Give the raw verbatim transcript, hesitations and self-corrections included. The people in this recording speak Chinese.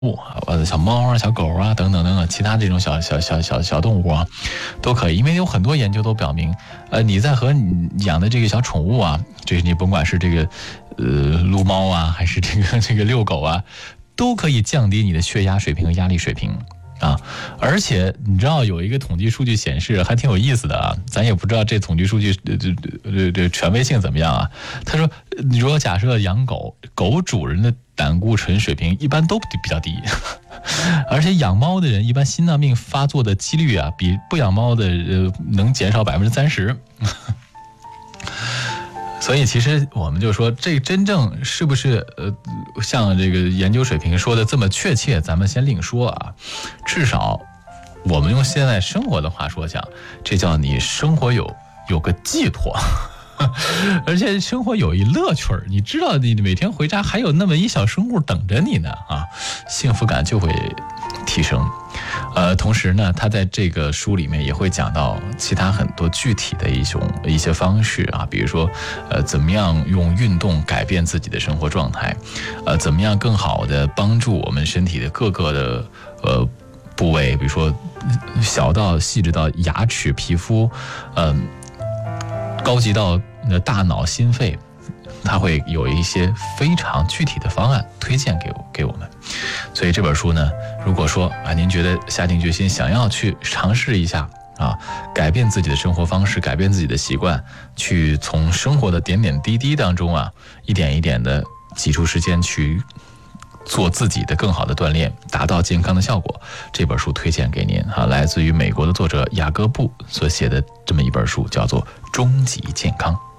物啊，小猫啊、小狗啊等等等等，其他这种小小小小小动物啊，都可以。因为有很多研究都表明，呃，你在和你养的这个小宠物啊，就是你甭管是这个呃撸猫啊，还是这个这个遛狗啊，都可以降低你的血压水平和压力水平。啊，而且你知道有一个统计数据显示还挺有意思的啊，咱也不知道这统计数据这这这这权威性怎么样啊？他说，你如果假设养狗，狗主人的胆固醇水平一般都比较低，而且养猫的人一般心脏病发作的几率啊，比不养猫的呃能减少百分之三十。所以其实我们就说，这真正是不是呃像这个研究水平说的这么确切，咱们先另说啊。至少我们用现在生活的话说讲，这叫你生活有有个寄托，而且生活有一乐趣儿。你知道你每天回家还有那么一小生物等着你呢啊，幸福感就会提升。呃，同时呢，他在这个书里面也会讲到其他很多具体的一种一些方式啊，比如说，呃，怎么样用运动改变自己的生活状态，呃，怎么样更好的帮助我们身体的各个的呃部位，比如说小到细致到牙齿、皮肤，嗯、呃，高级到大脑、心肺。他会有一些非常具体的方案推荐给我给我们，所以这本书呢，如果说啊，您觉得下定决心想要去尝试一下啊，改变自己的生活方式，改变自己的习惯，去从生活的点点滴滴当中啊，一点一点的挤出时间去做自己的更好的锻炼，达到健康的效果。这本书推荐给您啊，来自于美国的作者雅各布所写的这么一本书，叫做《终极健康》。